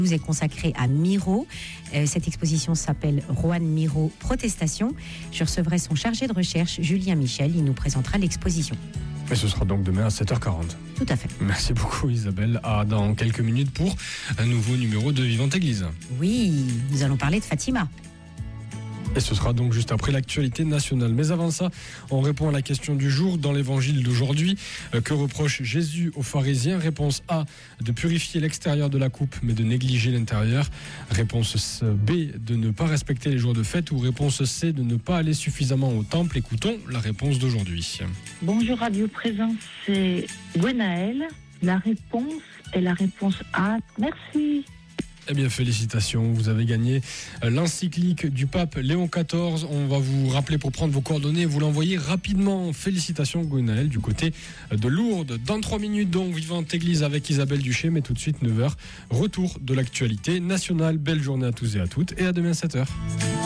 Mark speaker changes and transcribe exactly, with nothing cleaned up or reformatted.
Speaker 1: est consacrée à Miro. Euh, cette exposition s'appelle Juan Miro Protestation. Je recevrai son chargé de recherche, Julien Michel. Il nous présentera l'exposition.
Speaker 2: Et ce sera donc demain à sept heures quarante.
Speaker 1: Tout à fait.
Speaker 2: Merci beaucoup Isabelle. À dans quelques minutes pour un nouveau numéro de Vivante Église.
Speaker 1: Oui, nous allons parler de Fatima.
Speaker 2: Et ce sera donc juste après l'actualité nationale. Mais avant ça, on répond à la question du jour dans l'évangile d'aujourd'hui. Que reproche Jésus aux pharisiens? Réponse A, de purifier l'extérieur de la coupe, mais de négliger l'intérieur. Réponse B, de ne pas respecter les jours de fête. Ou réponse C, de ne pas aller suffisamment au temple. Écoutons la réponse d'aujourd'hui.
Speaker 3: Bonjour Radio Présence, c'est Gwenaëlle. La réponse est la réponse A. Merci.
Speaker 2: Eh bien, félicitations, vous avez gagné l'encyclique du pape Léon quatorze. On va vous rappeler pour prendre vos coordonnées et vous l'envoyer rapidement. Félicitations, Gwenaëlle, du côté de Lourdes. Dans trois minutes, donc, Vivante Église avec Isabelle Duché, mais tout de suite, neuf heures, retour de l'actualité nationale. Belle journée à tous et à toutes, et à demain, sept heures.